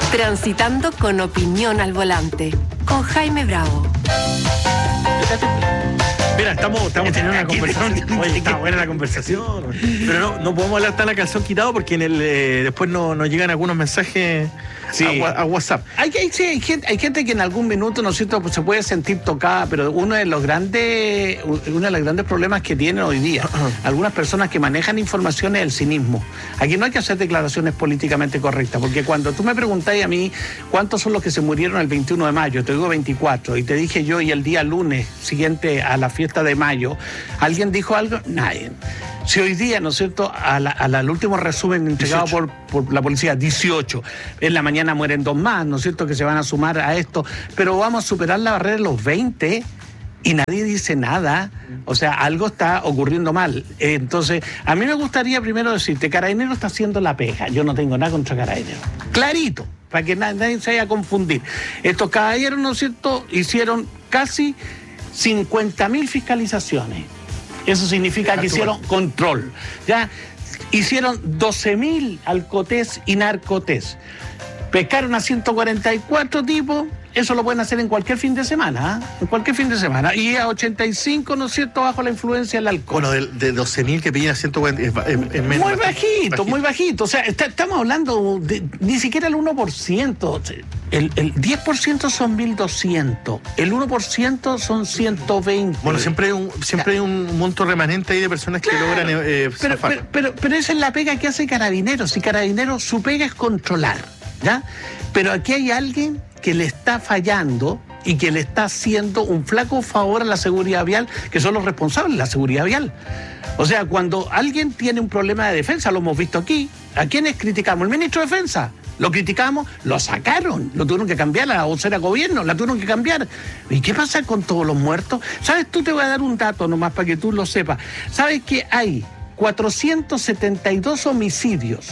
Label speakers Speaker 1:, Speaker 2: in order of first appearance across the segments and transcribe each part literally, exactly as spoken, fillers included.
Speaker 1: Transitando con opinión al volante, con Jaime Bravo.
Speaker 2: Mira, estamos, estamos teniendo una conversación. Oye, está buena la conversación. Pero no, no podemos hablar tan a calzón quitado porque en el eh, después nos no llegan algunos mensajes sí. a, a WhatsApp.
Speaker 3: Hay, hay, sí, hay, gente, hay gente que en algún minuto, ¿no es cierto?, pues se puede sentir tocada, pero uno de los grandes, uno de los grandes problemas que tienen hoy día algunas personas que manejan información es el cinismo. Aquí no hay que hacer declaraciones políticamente correctas, porque cuando tú me preguntáis a mí cuántos son los que se murieron el veintiuno de mayo, te digo veinticuatro, y te dije yo, y el día lunes siguiente a la fiesta de mayo, ¿alguien dijo algo? Nadie. Si hoy día, ¿no es cierto?, a la, a la, al último resumen entregado por, por la policía, dieciocho, en la mañana mueren dos más, ¿no es cierto?, que se van a sumar a esto, pero vamos a superar la barrera de los veinte y nadie dice nada. O sea, algo está ocurriendo mal. Entonces, a mí me gustaría primero decirte, Carabineros está haciendo la pega. Yo no tengo nada contra Carabineros. Clarito, para que nadie, nadie se vaya a confundir. Estos caballeros, ¿no es cierto?, hicieron casi cincuenta mil fiscalizaciones. Eso significa que hicieron control. Ya hicieron doce mil alcotés y narcotés. Pescaron a ciento cuarenta y cuatro tipos. Eso lo pueden hacer en cualquier fin de semana, ¿eh? En cualquier fin de semana. Y a ochenta y cinco, ¿no es cierto?, bajo la influencia del alcohol.
Speaker 2: Bueno, de, de doce mil que pillan a ciento cuarenta es, es, es menos.
Speaker 3: Muy bajito, bajito, muy bajito. O sea, está, estamos hablando de ni siquiera el uno por ciento. El, el diez por ciento son mil doscientos. El uno por ciento son ciento veinte.
Speaker 2: Bueno, siempre hay un, siempre hay un monto remanente ahí de personas que claro, logran eh,
Speaker 3: pero, pero, pero, pero esa es la pega que hace Carabineros. Y Carabineros, su pega es controlar, ¿ya? Pero aquí hay alguien que le está fallando y que le está haciendo un flaco favor a la seguridad vial, que son los responsables de la seguridad vial. O sea, cuando alguien tiene un problema de defensa, lo hemos visto aquí, ¿a quiénes criticamos? El ministro de Defensa. Lo criticamos, lo sacaron, lo tuvieron que cambiar, la vocera de gobierno, la tuvieron que cambiar. ¿Y qué pasa con todos los muertos? ¿Sabes? Tú te voy a dar un dato nomás para que tú lo sepas. ¿Sabes que hay cuatrocientos setenta y dos homicidios?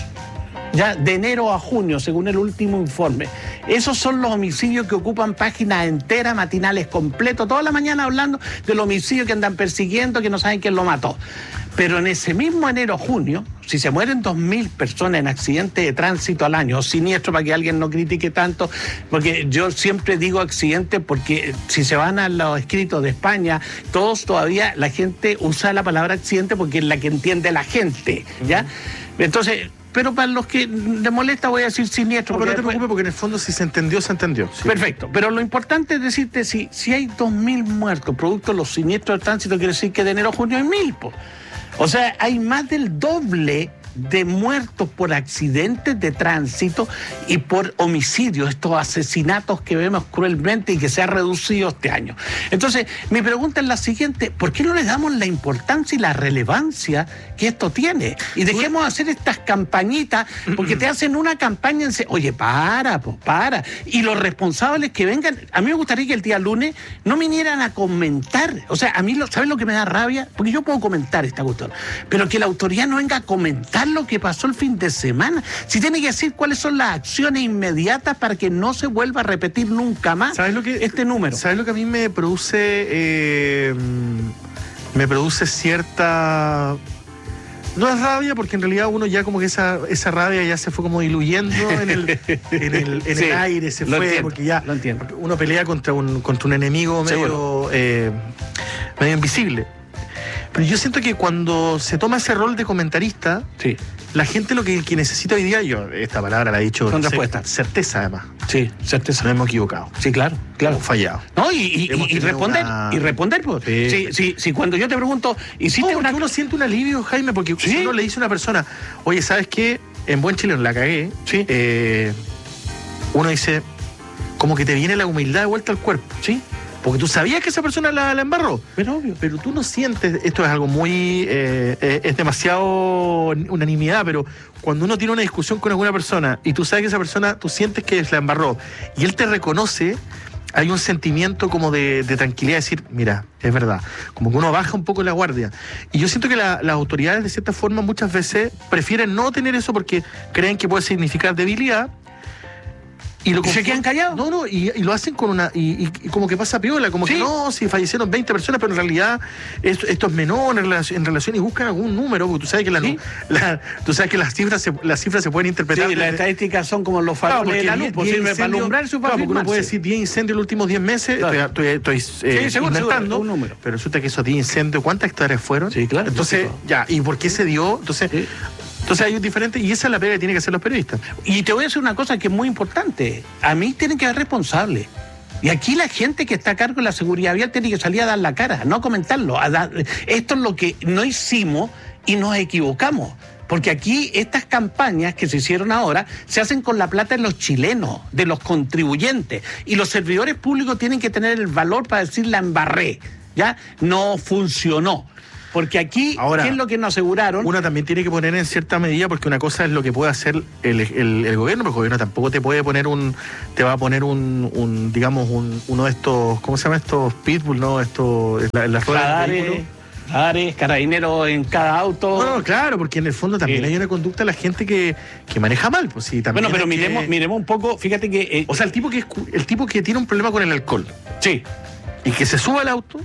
Speaker 3: Ya de enero a junio, según el último informe. Esos son los homicidios que ocupan páginas enteras, matinales completos, toda la mañana hablando del homicidio que andan persiguiendo, que no saben quién lo mató. Pero en ese mismo enero-junio, si se mueren dos mil personas en accidentes de tránsito al año, o siniestro, para que alguien no critique tanto, porque yo siempre digo accidente, porque si se van a los escritos de España, todos todavía, la gente usa la palabra accidente porque es la que entiende la gente, ¿ya? Uh-huh. Entonces... Pero para los que les molesta voy a decir siniestro.
Speaker 2: No, pero no te preocupes porque en el fondo si se entendió, se entendió.
Speaker 3: Sí. Perfecto, pero lo importante es decirte, si, si hay dos mil muertos producto de los siniestros de tránsito, quiere decir que de enero a junio hay mil. Po. O sea, hay más del doble de muertos por accidentes de tránsito y por homicidios, estos asesinatos que vemos cruelmente y que se ha reducido este año. Entonces, mi pregunta es la siguiente: ¿por qué no le damos la importancia y la relevancia que esto tiene? Y dejemos de hacer estas campañitas, porque te hacen una campaña en... Oye, para, pues, para. Y los responsables que vengan, a mí me gustaría que el día lunes no vinieran a comentar. O sea, a mí, ¿sabes lo que me da rabia? Porque yo puedo comentar esta cuestión, pero que la autoridad no venga a comentar lo que pasó el fin de semana. Si tiene que decir cuáles son las acciones inmediatas para que no se vuelva a repetir nunca más
Speaker 2: ¿sabes lo que,
Speaker 3: este número?
Speaker 2: ¿Sabes lo que a mí me produce? Eh, me produce cierta... No es rabia, porque en realidad uno ya como que esa, esa rabia ya se fue como diluyendo en el, en el, en sí, el aire, se fue,
Speaker 3: entiendo,
Speaker 2: porque ya
Speaker 3: lo entiendo.
Speaker 2: Uno pelea contra un, contra un enemigo medio, eh, medio invisible. Pero yo siento que cuando se toma ese rol de comentarista,
Speaker 3: sí,
Speaker 2: la gente lo que, que necesita hoy día, yo esta palabra la he dicho
Speaker 3: con
Speaker 2: no
Speaker 3: respuesta,
Speaker 2: sé, certeza además.
Speaker 3: Sí, certeza.
Speaker 2: No hemos equivocado.
Speaker 3: Sí, claro, claro.
Speaker 2: Hemos fallado.
Speaker 3: No, y, y, y, y responder, una... y responder, pues. Sí. Si, si, si cuando yo te pregunto, ¿hiciste
Speaker 2: no,
Speaker 3: una...
Speaker 2: uno siente un alivio, Jaime, porque ¿sí? Si uno le dice a una persona, oye, ¿sabes qué? En buen chileno la cagué.
Speaker 3: Sí.
Speaker 2: Eh, uno dice, como que te viene la humildad de vuelta al cuerpo.
Speaker 3: Sí.
Speaker 2: Porque tú sabías que esa persona la, la embarró.
Speaker 3: Pero obvio.
Speaker 2: Pero tú no sientes, esto es algo muy, eh, eh, es demasiado unanimidad, pero cuando uno tiene una discusión con alguna persona y tú sabes que esa persona, tú sientes que la embarró y él te reconoce, hay un sentimiento como de, de tranquilidad, de decir, mira, es verdad, como que uno baja un poco la guardia. Y yo siento que la, las autoridades de cierta forma muchas veces prefieren no tener eso porque creen que puede significar debilidad. Y, lo
Speaker 3: ¿Y se quedan callados?
Speaker 2: No, no, y, y lo hacen con una... Y, y, y como que pasa piola, como
Speaker 3: ¿Sí?
Speaker 2: que no, si fallecieron veinte personas, pero en realidad esto, esto es menor en relación, en relación y buscan algún número, porque tú sabes que, la,
Speaker 3: ¿Sí?
Speaker 2: la, tú sabes que las, cifras se, las cifras se pueden interpretar.
Speaker 3: Sí, las
Speaker 2: desde,
Speaker 3: estadísticas son como los faroles de la luz, pues sirve para alumbrar su
Speaker 2: claro, porque uno puede decir diez incendios en los últimos diez meses,
Speaker 3: claro.
Speaker 2: estoy, estoy, estoy eh,
Speaker 3: sí, seguro,
Speaker 2: inventando,
Speaker 3: seguro, un número.
Speaker 2: Pero resulta que esos diez incendios, ¿cuántas hectáreas fueron?
Speaker 3: Sí, claro.
Speaker 2: Entonces,
Speaker 3: lógico.
Speaker 2: ya, ¿y por qué se dio? Entonces...
Speaker 3: Sí.
Speaker 2: Entonces hay un diferente, y esa es la pega que tienen que hacer los periodistas.
Speaker 3: Y te voy a decir una cosa que es muy importante. A mí tienen que haber responsables. Y aquí la gente que está a cargo de la seguridad vial tiene que salir a dar la cara, no a comentarlo. A dar... Esto es lo que no hicimos y nos equivocamos. Porque aquí estas campañas que se hicieron ahora se hacen con la plata de los chilenos, de los contribuyentes. Y los servidores públicos tienen que tener el valor para decir la embarré. ¿Ya? No funcionó. Porque aquí,
Speaker 2: ahora,
Speaker 3: ¿qué es lo que nos aseguraron?
Speaker 2: Uno también tiene que poner en cierta medida, porque una cosa es lo que puede hacer el, el, el gobierno, pero el gobierno tampoco te puede poner un, te va a poner un, un digamos, un, uno de estos, ¿cómo se llama estos? Pitbull, ¿no? Estos, la, la
Speaker 3: radares, radares, carabineros en cada auto.
Speaker 2: No, no, claro, porque en el fondo también
Speaker 3: sí.
Speaker 2: hay una conducta de la gente que, que maneja mal, pues sí, también.
Speaker 3: Bueno, pero miremos,
Speaker 2: que...
Speaker 3: miremos un poco, fíjate que... Eh,
Speaker 2: o sea, el tipo que es, el tipo que tiene un problema con el alcohol.
Speaker 3: Sí.
Speaker 2: Y que se suba al auto,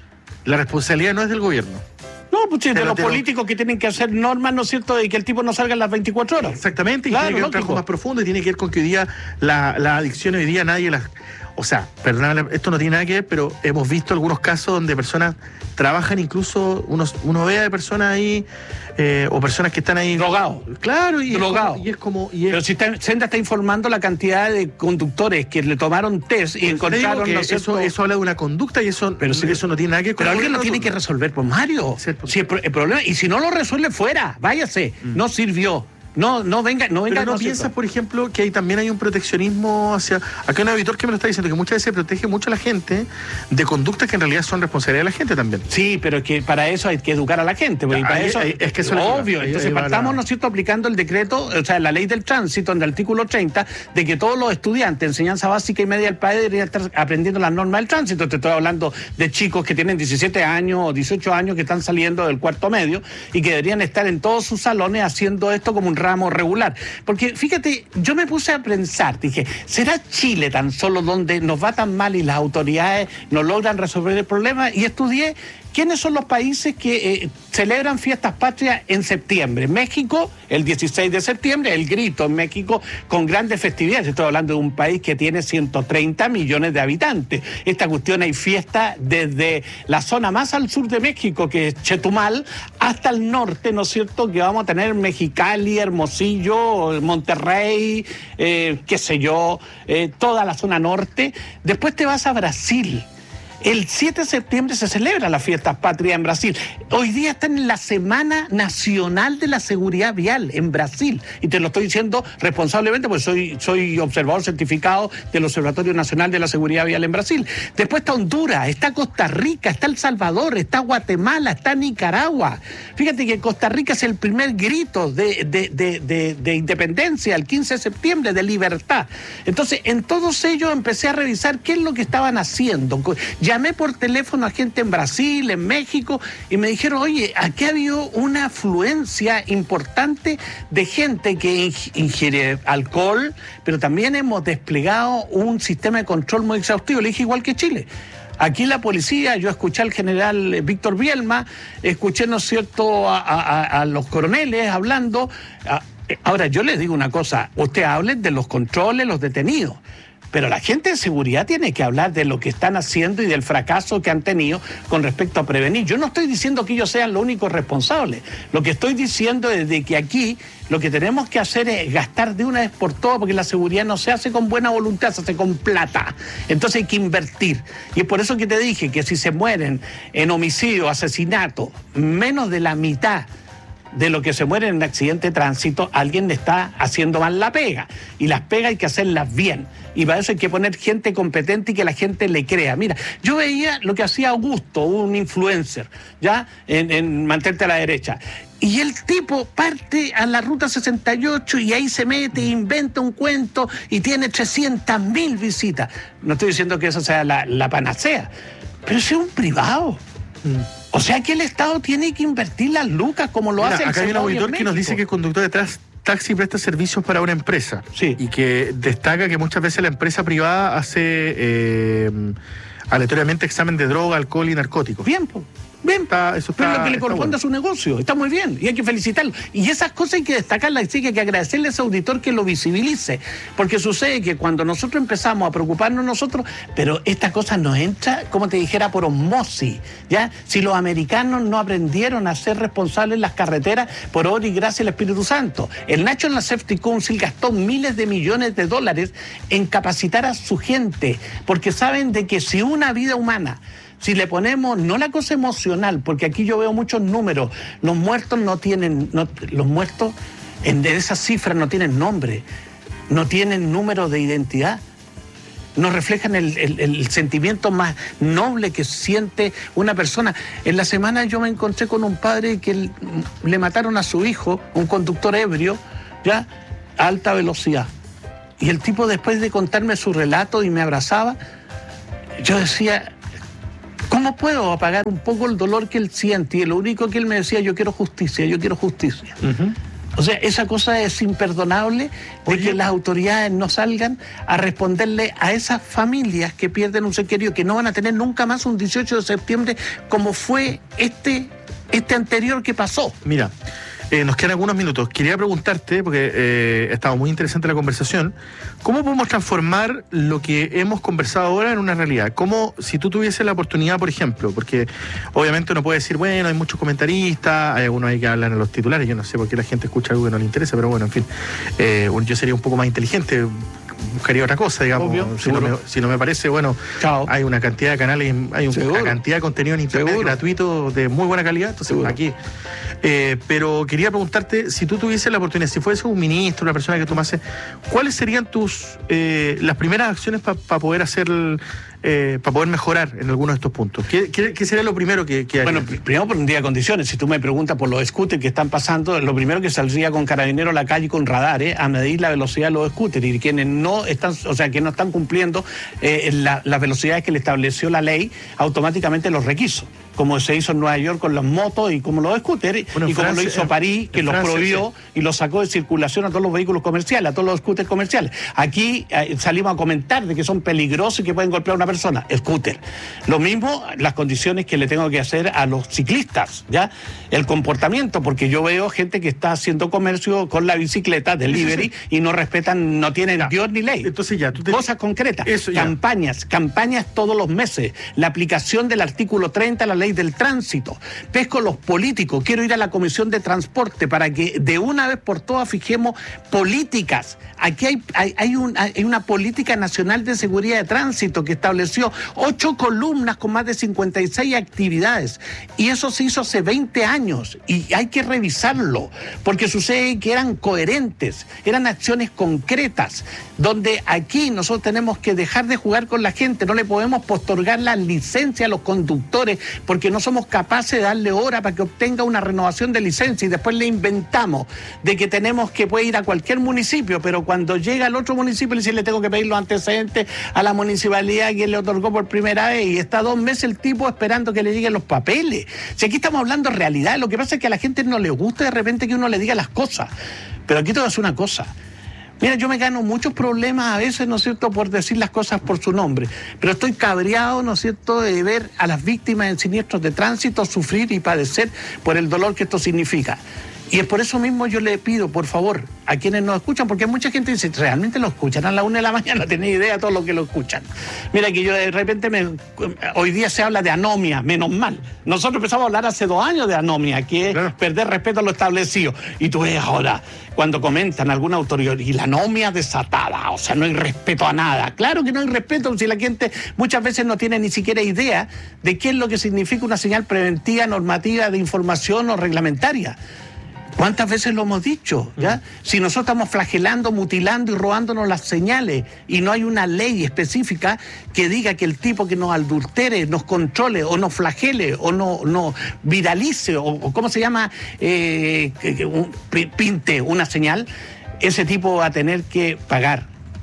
Speaker 2: la responsabilidad no es del gobierno.
Speaker 3: No, pues de
Speaker 2: pero,
Speaker 3: los
Speaker 2: pero,
Speaker 3: políticos que tienen que hacer normas, ¿no es cierto?, de que el tipo no salga en las veinticuatro horas.
Speaker 2: Exactamente, y
Speaker 3: claro,
Speaker 2: tiene que ver un trabajo más profundo y tiene que ver con que hoy día la, la adicción hoy día nadie las... O sea, perdóname, esto no tiene nada que ver, pero hemos visto algunos casos donde personas trabajan, incluso unos, uno vea de personas ahí, eh, o personas que están ahí...
Speaker 3: Drogados.
Speaker 2: Claro, y
Speaker 3: Drogado.
Speaker 2: Es como... Y es como y es,
Speaker 3: pero si está, Senda está informando la cantidad de conductores que le tomaron test y encontraron...
Speaker 2: que
Speaker 3: ¿no
Speaker 2: eso, eso habla de una conducta y eso,
Speaker 3: pero si,
Speaker 2: eso no tiene nada que ver con...
Speaker 3: Pero alguien lo tiene que resolver, pues Mario.
Speaker 2: Sí,
Speaker 3: si el, el problema, y si no lo resuelve, fuera, váyase. Mm. No sirvió. No, no venga, no venga.
Speaker 2: Pero no piensas, por ejemplo, que hay, también hay un proteccionismo hacia... Acá hay un auditor que me lo está diciendo, que muchas veces protege mucho a la gente de conductas que en realidad son responsabilidad de la gente también.
Speaker 3: Sí, pero es que para eso hay que educar a la gente. Porque para
Speaker 2: ahí,
Speaker 3: eso,
Speaker 2: ahí, es que eso
Speaker 3: obvio.
Speaker 2: Ahí,
Speaker 3: Entonces
Speaker 2: ahí
Speaker 3: partamos,
Speaker 2: la...
Speaker 3: ¿no es cierto?, aplicando el decreto, o sea, la ley del tránsito, en el artículo treinta, de que todos los estudiantes de enseñanza básica y media del país deberían estar aprendiendo las normas del tránsito. Te estoy hablando de chicos que tienen diecisiete años o dieciocho años que están saliendo del cuarto medio y que deberían estar en todos sus salones haciendo esto como un ramo regular. Porque fíjate, yo me puse a pensar, dije, ¿será Chile tan solo donde nos va tan mal y las autoridades no logran resolver el problema? Y estudié quiénes son los países que eh, celebran fiestas patrias en septiembre. México, el dieciséis de septiembre, el grito en México con grandes festividades. Estoy hablando de un país que tiene ciento treinta millones de habitantes. Esta cuestión hay fiesta desde la zona más al sur de México, que es Chetumal, hasta el norte, ¿no es cierto?, que vamos a tener Mexicali, Hermosillo, Monterrey, eh, qué sé yo, eh, toda la zona norte. Después te vas a Brasil. El siete de septiembre se celebra la fiesta patria en Brasil. Hoy día están en la Semana Nacional de la Seguridad Vial en Brasil. Y te lo estoy diciendo responsablemente porque soy, soy observador certificado del Observatorio Nacional de la Seguridad Vial en Brasil. Después está Honduras, está Costa Rica, está El Salvador, está Guatemala, está Nicaragua. Fíjate que Costa Rica es el primer grito de, de, de, de, de independencia, el quince de septiembre, de libertad. Entonces, en todos ellos empecé a revisar qué es lo que estaban haciendo. Llamé por teléfono a gente en Brasil, en México, y me dijeron, oye, aquí ha habido una afluencia importante de gente que ingiere alcohol, pero también hemos desplegado un sistema de control muy exhaustivo. Le dije, igual que Chile. Aquí la policía, yo escuché al general Víctor Bielma, escuché, ¿no es cierto?, a, a, a los coroneles hablando. A, ahora, yo les digo una cosa, usted hable de los controles, los detenidos. Pero la gente de seguridad tiene que hablar de lo que están haciendo y del fracaso que han tenido con respecto a prevenir. Yo no estoy diciendo que ellos sean los únicos responsables. Lo que estoy diciendo es de que aquí lo que tenemos que hacer es gastar de una vez por todas, porque la seguridad no se hace con buena voluntad, se hace con plata. Entonces hay que invertir. Y es por eso que te dije que si se mueren en homicidio, asesinato, menos de la mitad de lo que se muere en un accidente de tránsito, alguien le está haciendo mal la pega. Y las pegas hay que hacerlas bien. Y para eso hay que poner gente competente y que la gente le crea. Mira, yo veía lo que hacía Augusto, un influencer, ¿ya? En, en Mantente a la Derecha. Y el tipo parte a la ruta sesenta y ocho y ahí se mete, inventa un cuento y tiene trescientas mil visitas. No estoy diciendo que esa sea la, la panacea, pero es un privado. Mm. O sea que el Estado tiene que invertir las lucas como lo
Speaker 2: Mira,
Speaker 3: hace el
Speaker 2: acá hay un
Speaker 3: Senado
Speaker 2: auditor que nos dice que el conductor detrás taxi presta servicios para una empresa.
Speaker 3: Sí.
Speaker 2: Y que destaca que muchas veces la empresa privada hace eh, aleatoriamente examen de droga, alcohol y narcóticos.
Speaker 3: Bien, pues. Bien,
Speaker 2: Está, eso
Speaker 3: pero
Speaker 2: está,
Speaker 3: lo que le
Speaker 2: está
Speaker 3: corresponde
Speaker 2: bueno.
Speaker 3: a su negocio, está muy bien y hay que felicitarlo. Y esas cosas hay que destacarlas, y hay que agradecerle a ese auditor que lo visibilice, porque sucede que cuando nosotros empezamos a preocuparnos nosotros, pero esta cosa nos entra, como te dijera, por osmosis, ¿ya? Si los americanos no aprendieron a ser responsables en las carreteras, por obra y gracia del Espíritu Santo. El National Safety Council gastó miles de millones de dólares en capacitar a su gente, porque saben de que si una vida humana, si le ponemos, no la cosa emocional, porque aquí yo veo muchos números, los muertos no tienen, no, los muertos en de esas cifras no tienen nombre, no tienen número de identidad, no reflejan el, el, el sentimiento más noble que siente una persona. En la semana yo me encontré con un padre que le mataron a su hijo, un conductor ebrio, ya, a alta velocidad. Y el tipo, después de contarme su relato y me abrazaba, yo decía, ¿cómo puedo apagar un poco el dolor que él siente? Y lo único que él me decía, yo quiero justicia, yo quiero justicia. Uh-huh. O sea, esa cosa es imperdonable de Oye. que las autoridades no salgan a responderle a esas familias que pierden un ser querido, que no van a tener nunca más un dieciocho de septiembre como fue este, este anterior que pasó.
Speaker 2: Mira, Eh, nos quedan algunos minutos. Quería preguntarte, porque eh, ha estado muy interesante la conversación, ¿cómo podemos transformar lo que hemos conversado ahora en una realidad? ¿Cómo, si tú tuvieses la oportunidad, por ejemplo, porque obviamente uno puede decir, bueno, hay muchos comentaristas, hay algunos ahí que hablan en los titulares, yo no sé por qué la gente escucha algo que no le interesa, pero bueno, en fin, eh, yo sería un poco más inteligente, buscaría otra cosa, digamos.
Speaker 3: Obvio,
Speaker 2: si, no me, si no me parece, bueno, Chao. hay una cantidad de canales, hay un, una cantidad de contenido en internet seguro. gratuito de muy buena calidad, entonces seguro. aquí. Eh, pero quería preguntarte, si tú tuvieses la oportunidad, si fuese un ministro, una persona que tomase, ¿cuáles serían tus eh, las primeras acciones para pa poder hacer, eh, para poder mejorar en algunos de estos puntos? ¿Qué, qué, qué sería lo primero que, que haría?
Speaker 3: Bueno, primero pondría condiciones. Si tú me preguntas por los scooters que están pasando, lo primero que saldría con carabineros a la calle con radares a medir la velocidad de los scooters, y quienes no están, o sea, que no están cumpliendo eh, la, las velocidades que le estableció la ley, automáticamente los requiso, como se hizo en Nueva York con las motos y como los scooters, bueno, y como Francia, lo hizo París, que los Francia, prohibió sí. y los sacó de circulación a todos los vehículos comerciales, a todos los scooters comerciales. Aquí eh, salimos a comentar de que son peligrosos y que pueden golpear a una persona, scooter. Lo mismo, las condiciones que le tengo que hacer a los ciclistas, ¿ya? El comportamiento, porque yo veo gente que está haciendo comercio con la bicicleta, delivery, sí, sí. y no respetan, no tienen ya. Dios ni ley.
Speaker 2: Entonces ya, tú te...
Speaker 3: Cosas concretas, Eso campañas, campañas todos los meses, la aplicación del artículo treinta, la ley del tránsito. Pesco los políticos, quiero ir a la Comisión de Transporte para que de una vez por todas fijemos políticas. Aquí hay, hay, hay, un, hay una política nacional de seguridad de tránsito que estableció ocho columnas con más de cincuenta y seis actividades, y eso se hizo hace veinte años y hay que revisarlo, porque sucede que eran coherentes, eran acciones concretas, donde aquí nosotros tenemos que dejar de jugar con la gente, no le podemos postergar la licencia a los conductores porque no somos capaces de darle hora para que obtenga una renovación de licencia, y después le inventamos de que tenemos que puede ir a cualquier municipio, pero cuando llega al otro municipio le dice, le tengo que pedir los antecedentes a la municipalidad que le otorgó por primera vez, y está dos meses el tipo esperando que le lleguen los papeles. Si aquí estamos hablando de realidad, lo que pasa es que a la gente no le gusta de repente que uno le diga las cosas, pero aquí te voy a decir una cosa. Mira, yo me gano muchos problemas a veces, ¿no es cierto?, por decir las cosas por su nombre, pero estoy cabreado, ¿no es cierto?, de ver a las víctimas en siniestros de tránsito sufrir y padecer por el dolor que esto significa. Y es por eso mismo yo le pido, por favor, a quienes nos escuchan, porque mucha gente dice, ¿realmente lo escuchan a la una de la mañana? Tenéis idea de todo lo que lo escuchan. Mira que yo de repente, me, hoy día se habla de anomia, menos mal. Nosotros empezamos a hablar hace dos años de anomia, que es claro. perder respeto a lo establecido. Y tú ves ahora, cuando comentan alguna autoridad, y la anomia desatada, o sea, no hay respeto a nada. Claro que no hay respeto si la gente muchas veces no tiene ni siquiera idea de qué es lo que significa una señal preventiva, normativa, de información o reglamentaria. ¿Cuántas veces lo hemos dicho? ¿Ya? Si nosotros estamos flagelando, mutilando y robándonos las señales y no hay una ley específica que diga que el tipo que nos adultere, nos controle o nos flagele o no, no viralice o, o ¿cómo se llama? Eh, que, que un, pinte una señal, ese tipo va a tener que pagar.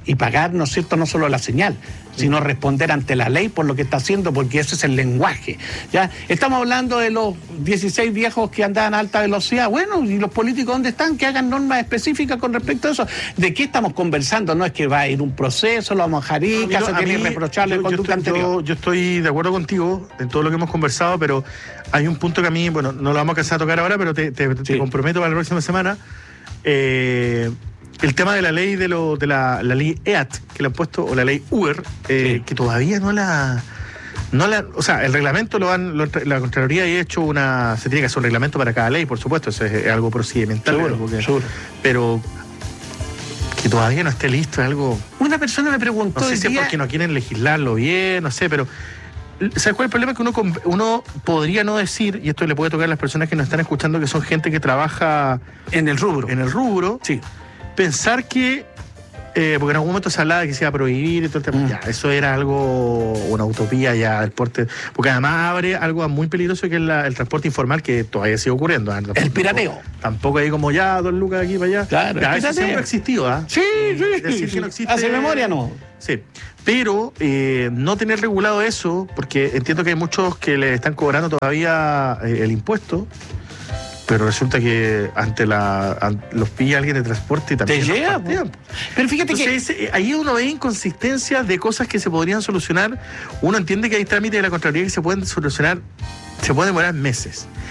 Speaker 3: y pagar, ¿no es cierto?, no solo la señal, sino responder ante la ley por lo que está haciendo, porque ese es el lenguaje. ¿Ya? Estamos hablando de los dieciséis viejos que andaban a alta velocidad. Bueno, ¿y los políticos dónde están? Que hagan normas específicas con respecto a eso. ¿De qué estamos conversando? No es que va a ir un proceso, lo vamos a jarica, se tiene que reprocharle
Speaker 2: yo,
Speaker 3: conducta
Speaker 2: yo estoy,
Speaker 3: anterior.
Speaker 2: Yo, yo estoy de acuerdo contigo en todo lo que hemos conversado, pero hay un punto que a mí, bueno, no lo vamos a alcanzar a tocar ahora, pero te, te, sí. te comprometo para la próxima semana. Eh, el tema de la ley de lo de la, la ley E A T que le han puesto, o la ley Uber, eh, sí. que todavía no la no la, o sea, el reglamento lo han, lo, la Contraloría ha hecho una, se tiene que hacer un reglamento para cada ley, por supuesto, eso es, es algo procedimental,
Speaker 3: seguro,
Speaker 2: algo que,
Speaker 3: seguro.
Speaker 2: pero que todavía no esté listo, es algo.
Speaker 3: Una persona me preguntó,
Speaker 2: no sé si
Speaker 3: día...
Speaker 2: es porque no quieren legislarlo bien, no sé, pero ¿sabes cuál es el problema? Que uno, uno podría no decir, y esto le puede tocar a las personas que nos están escuchando, que son gente que trabaja
Speaker 3: en el rubro,
Speaker 2: en el rubro,
Speaker 3: sí.
Speaker 2: Pensar que, eh, porque en algún momento se hablaba de que se iba a prohibir y todo el tema, mm. ya, eso era algo, una utopía ya, el porte, porque además abre algo muy peligroso que es la, el transporte informal, que todavía sigue ocurriendo. ¿eh?
Speaker 3: El pirateo.
Speaker 2: Tampoco, tampoco hay como ya, dos lucas aquí para allá.
Speaker 3: Claro,
Speaker 2: ya, eso siempre ha existido, ¿ah?
Speaker 3: ¿eh? Sí, sí.
Speaker 2: Decir que no existe,
Speaker 3: hace memoria, no.
Speaker 2: Sí, pero eh, no tener regulado eso, porque entiendo que hay muchos que le están cobrando todavía eh, el impuesto, pero resulta que ante la ante, los pilla alguien de transporte y también.
Speaker 3: ¿Te llega? Pero fíjate
Speaker 2: Entonces, que. Ese, ahí uno ve inconsistencias de cosas que se podrían solucionar. Uno entiende que hay trámites de la Contraloría que se pueden solucionar, se pueden demorar meses.